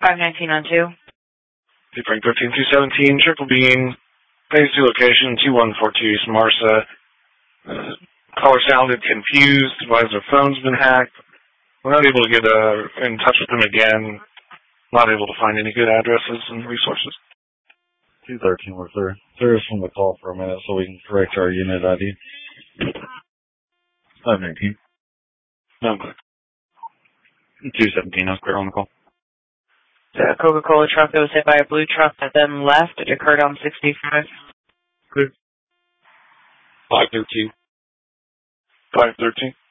519 on 2. Frank 13217, triple beam, phase 2 location, 2142 East Marsa. Caller sounded confused, advised their phone's been hacked. We're not able to get in touch with them again. Not able to find any good addresses and resources. 213, we're clear. Clear us from the call for a minute so we can correct our unit ID. 519. No, I'm clear. 217, I was clear on the call. The Coca-Cola truck that was hit by a blue truck that then left. It occurred on 65. Clear. 513. 513.